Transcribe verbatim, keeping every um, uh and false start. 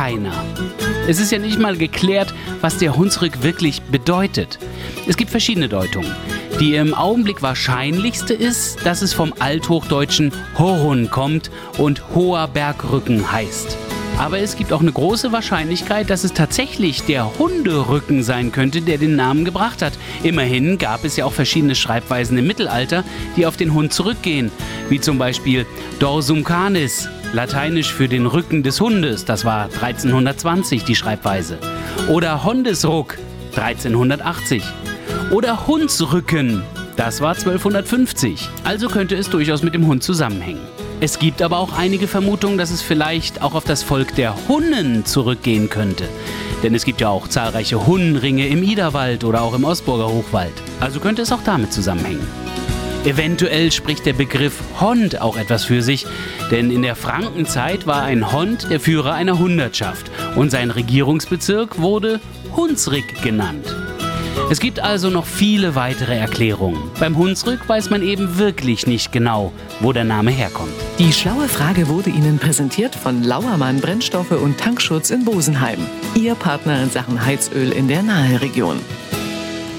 keiner. Es ist ja nicht mal geklärt, was der Hunsrück wirklich bedeutet. Es gibt verschiedene Deutungen. Die im Augenblick wahrscheinlichste ist, dass es vom althochdeutschen Horun kommt und hoher Bergrücken heißt. Aber es gibt auch eine große Wahrscheinlichkeit, dass es tatsächlich der Hunderücken sein könnte, der den Namen gebracht hat. Immerhin gab es ja auch verschiedene Schreibweisen im Mittelalter, die auf den Hund zurückgehen. Wie zum Beispiel Dorsum canis, lateinisch für den Rücken des Hundes, das war dreizehnhundertzwanzig die Schreibweise. Oder Hondesruck, dreizehnhundertachtzig. Oder Hundsrücken, das war zwölfhundertfünfzig. Also könnte es durchaus mit dem Hund zusammenhängen. Es gibt aber auch einige Vermutungen, dass es vielleicht auch auf das Volk der Hunnen zurückgehen könnte. Denn es gibt ja auch zahlreiche Hunnenringe im Iderwald oder auch im Osburger Hochwald. Also könnte es auch damit zusammenhängen. Eventuell spricht der Begriff Hond auch etwas für sich, denn in der Frankenzeit war ein Hond der Führer einer Hundertschaft und sein Regierungsbezirk wurde Hunsrück genannt. Es gibt also noch viele weitere Erklärungen. Beim Hunsrück weiß man eben wirklich nicht genau, wo der Name herkommt. Die schlaue Frage wurde Ihnen präsentiert von Lauermann Brennstoffe und Tankschutz in Bosenheim. Ihr Partner in Sachen Heizöl in der Naheregion.